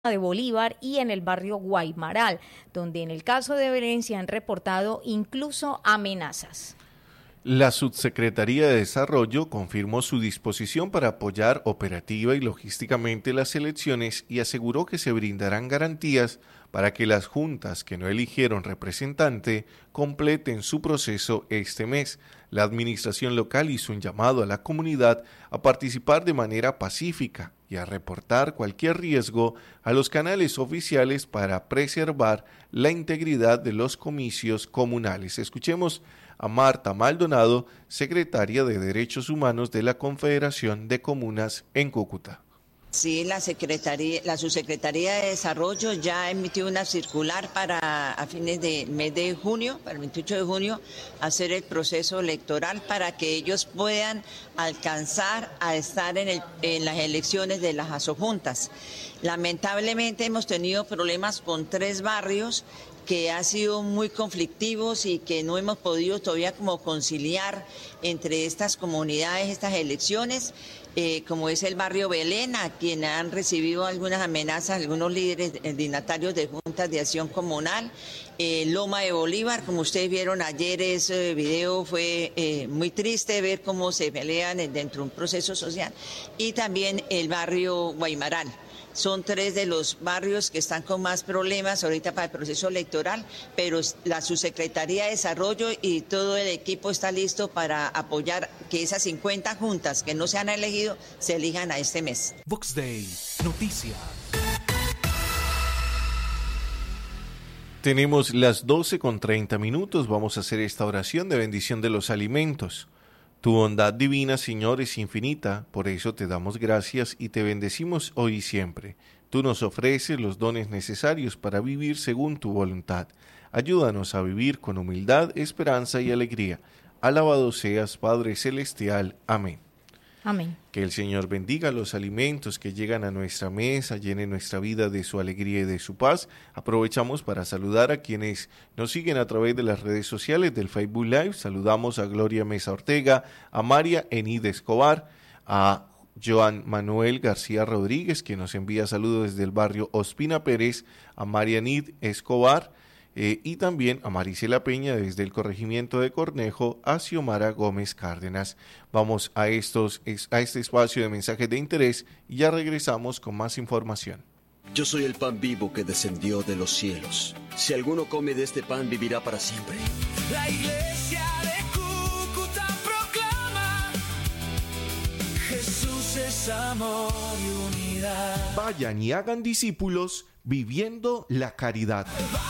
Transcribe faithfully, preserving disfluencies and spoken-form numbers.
de Bolívar y en el barrio Guaymaral, donde en el caso de Belén se han reportado incluso amenazas. La Subsecretaría de Desarrollo confirmó su disposición para apoyar operativa y logísticamente las elecciones y aseguró que se brindarán garantías para que las juntas que no eligieron representante completen su proceso este mes. La administración local hizo un llamado a la comunidad a participar de manera pacífica y a reportar cualquier riesgo a los canales oficiales para preservar la integridad de los comicios comunales. Escuchemos a Marta Maldonado, secretaria de Derechos Humanos de la Confederación de Comunas en Cúcuta. Sí, la Secretaría, la Subsecretaría de Desarrollo ya emitió una circular para a fines del mes de junio, para el veintiocho de junio, hacer el proceso electoral para que ellos puedan alcanzar a estar en, el, en las elecciones de las asojuntas. Lamentablemente hemos tenido problemas con tres barrios que han sido muy conflictivos y que no hemos podido todavía como conciliar entre estas comunidades, estas elecciones. Eh, como es el barrio Belén, a quien han recibido algunas amenazas algunos líderes dignatarios de juntas de acción comunal. Eh, Loma de Bolívar, como ustedes vieron ayer, ese video fue eh, muy triste ver cómo se pelean dentro de un proceso social. Y también el barrio Guaymaral. Son tres de los barrios que están con más problemas ahorita para el proceso electoral, pero la Subsecretaría de Desarrollo y todo el equipo está listo para apoyar que esas cincuenta juntas que no se han elegido se elijan a este mes. Vox Day, noticias. Tenemos las doce con treinta minutos, vamos a hacer esta oración de bendición de los alimentos. Tu bondad divina, Señor, es infinita, por eso te damos gracias y te bendecimos hoy y siempre. Tú nos ofreces los dones necesarios para vivir según tu voluntad. Ayúdanos a vivir con humildad, esperanza y alegría. Alabado seas, Padre Celestial. Amén. Amén. Que el Señor bendiga los alimentos que llegan a nuestra mesa, llene nuestra vida de su alegría y de su paz. Aprovechamos para saludar a quienes nos siguen a través de las redes sociales del Facebook Live. Saludamos a Gloria Mesa Ortega, a María Enid Escobar, a Joan Manuel García Rodríguez, quien nos envía saludos desde el barrio Ospina Pérez, a María Enid Escobar, Eh, y también a Marisela Peña desde el corregimiento de Cornejo, a Xiomara Gómez Cárdenas. Vamos a, estos, a este espacio de mensajes de interés y ya regresamos con más información. Yo soy el pan vivo que descendió de los cielos. Si alguno come de este pan, vivirá para siempre. La iglesia de Cúcuta proclama: Jesús es amor y unidad. Vayan y hagan discípulos viviendo la caridad.